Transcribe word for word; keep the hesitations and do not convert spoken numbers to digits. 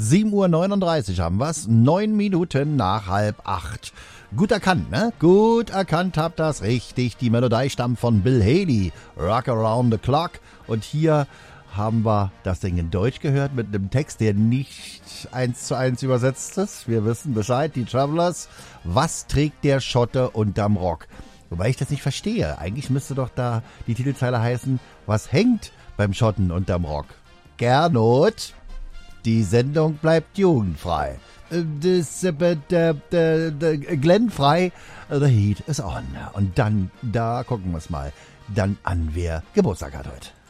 sieben Uhr neununddreißig haben wir's. Neun Minuten nach halb acht. Gut erkannt, ne? Gut erkannt habt das richtig. Die Melodie stammt von Bill Haley. Rock Around the Clock. Und hier haben wir das Ding in Deutsch gehört mit einem Text, der nicht eins zu eins übersetzt ist. Wir wissen Bescheid, die Travelers. Was trägt der Schotte unterm Rock? Wobei ich das nicht verstehe. Eigentlich müsste doch da die Titelzeile heißen, was hängt beim Schotten unterm Rock? Gernot, die Sendung bleibt jugendfrei. Das, äh, äh, äh, Glenn Frey, the heat is on. Und dann, da gucken wir es mal, dann an, wer Geburtstag hat heute.